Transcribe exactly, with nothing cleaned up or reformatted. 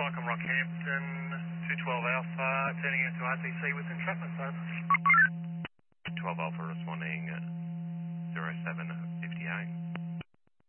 Cyclone Rockhampton, two twelve Alpha, turning into R T C with entrapment, over. twelve Alpha responding.